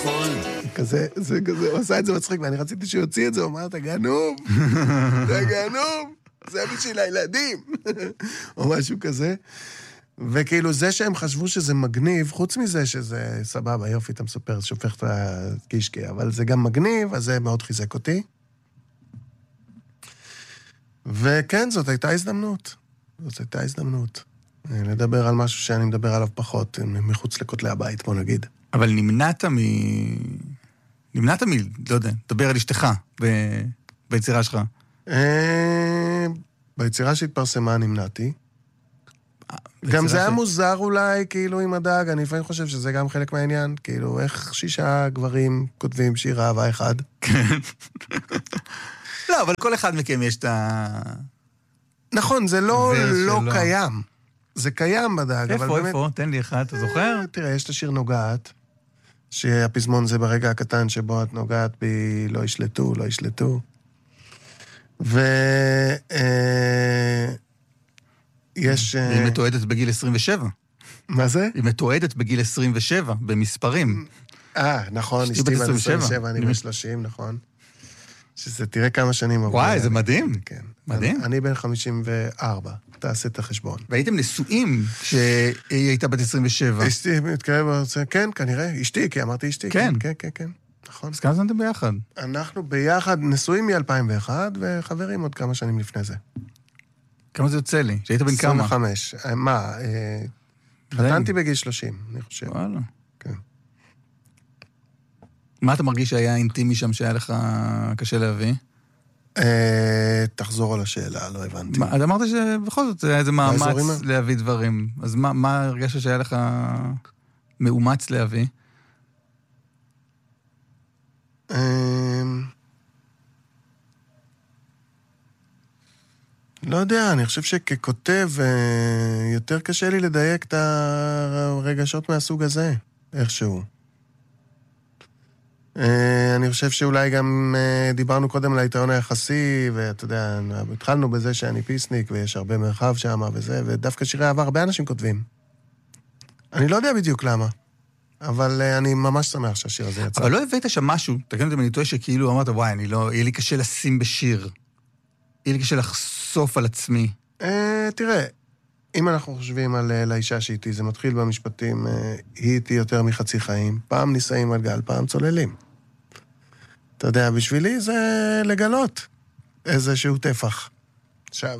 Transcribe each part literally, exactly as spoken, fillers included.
יכול. כזה, זה כזה, הוא עשה את זה מצחיק, ואני רציתי שיוציא את זה, הוא אמר, אתה גנוב, אתה גנוב, זה בשביל הילדים, או משהו כזה. וכאילו זה שהם חשבו שזה מגניב, חוץ מזה שזה סבבה, יופי, אתה מספר, שופך את הקישקי, אבל זה גם מגניב, אז זה מאוד חיזק אותי. וכן, זאת הייתה הזדמנות. זאת הייתה הזדמנות. לדבר על משהו שאני מדבר עליו פחות, מחוץ לכותלי הבית, בוא נגיד. אבל נמנעת מ... נמנעת מ... לא יודע, דבר על אשתך ב... ביצירה שלך. ביצירה שהתפרסמה נמנעתי. גם זה היה מוזר אולי, כאילו, עם הדג, אני לפעמים חושב שזה גם חלק מהעניין, כאילו, איך שישה גברים כותבים שיר אהבה אחד. כן. לא, אבל כל אחד מכם יש את ה... נכון, זה לא לא קיים. זה קיים בדג, אבל איפה, איפה? תן לי אחד, אתה זוכר? תראה, יש את השיר נוגעת, שהפזמון זה ברגע הקטן שבו את נוגעת בי, לא ישלטו, לא ישלטו. ו... יש... היא מתועדת בגיל עשרים ושבע. מה זה? היא מתועדת בגיל עשרים ושבע, במספרים. אה, נכון, אשתי בת עשרים ושבע, אני בן שלושים, נכון. שזה, תראה כמה שנים עברו. וואי, זה מדהים. כן. מדהים. אני בן חמישים וארבע, תעשה את החשבון. והייתם נשואים כשהיא הייתה בת עשרים ושבע. אשתי מתקרב, כן, כנראה, אשתי, כי אמרתי אשתי. כן. כן, כן, כן. נכון. אז כמה זמנתם ביחד? אנחנו ביחד נשואים מ-אלפיים ואחת, וחברים עוד כמה שנים לפני זה. כמה זה יוצא לי? שהיית בן כמה? עשרים וחמש. מה? חתנתי בגיל שלושים, אני חושב. וואלה. כן. מה אתה מרגיש שהיה אינטימי שם שהיה לך קשה להביא? תחזור על השאלה, לא הבנתי. אז אמרת שבכל זאת היה איזה מאמץ להביא דברים. אז מה הרגשת שהיה לך מאומץ להביא? לא יודע, אני חושב שככותב יותר קשה לי לדייק את הרגשות מהסוג הזה, איכשהו. אני חושב שאולי גם דיברנו קודם על היתרון היחסי, ואתה יודע, התחלנו בזה שאני פיסניק, ויש הרבה מרחב שם וזה, ודווקא שירי אהבה הרבה אנשים כותבים. אני לא יודע בדיוק למה, אבל אני ממש שמח שהשיר הזה יצא. אבל לא הבאת שם משהו, תקן אותי מניתוי שכאילו אמרת, וואי, אני לא, יהיה לי קשה לשים בשיר. יהיה לי קשה לחשוף על עצמי. תראה, אם אנחנו חושבים על לאישה שאיתי, זה מתחיל במשפטים, היא איתי יותר מחצי חיים, פעם ניסעים על גל, פעם צוללים. אתה יודע, בשבילי זה לגלות איזשהו טפח. עכשיו,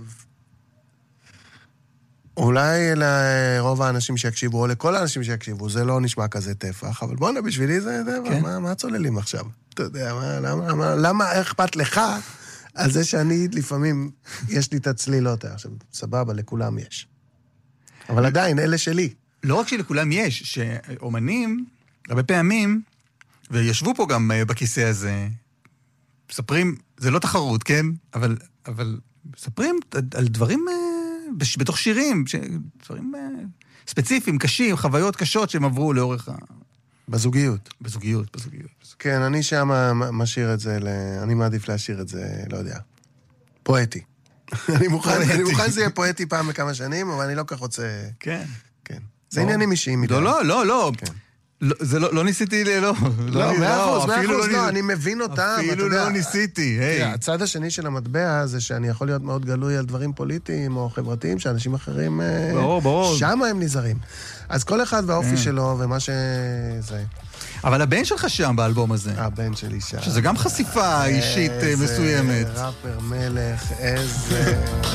אולי לרוב האנשים שיקשיבו, או לכל האנשים שיקשיבו, זה לא נשמע כזה טפח, אבל בוא'נה, בשבילי זה טפח, כן. מה, מה צוללים עכשיו? אתה יודע, מה, למה, מה, למה, איך אכפת לך על זה שאני לפעמים, יש לי את הצלילות, עכשיו, סבבה, לכולם יש. אבל עדיין, אלה שלי. לא רק שלכולם יש, שאומנים, הרבה פעמים, וישבו פה גם בכיסא הזה, מספרים, זה לא תחרות, כן? אבל, אבל מספרים על דברים בתוך שירים, דברים ספציפיים, קשים, חוויות קשות שהם עברו לאורך ה... בזוגיות. בזוגיות, בזוגיות. כן, אני שם משאיר את זה, אני מעדיף להשאיר את זה, לא יודע, פואטי. אני מוכן, אני מוכן שזה יהיה פואטי פעם בכמה שנים, אבל אני לא כך רוצה... כן. כן. זה עניינים אישיים מדי. לא, לא, לא, לא. זה לא ניסיתי, לא. לא, מאה אחוז, מאה אחוז, לא, אני מבין אותם. אפילו לא ניסיתי, היי. הצד השני של המטבע זה שאני יכול להיות מאוד גלוי על דברים פוליטיים או חברתיים, שאנשים אחרים... ברור, ברור. שם הם נזהרים. אז כל אחד והאופי שלו ומה שזה... אבל הבן שלך שם באלבום הזה. הבן שלי שם. שזה גם חשיפה אישית מסוימת. איזה ראפר מלך, איזה...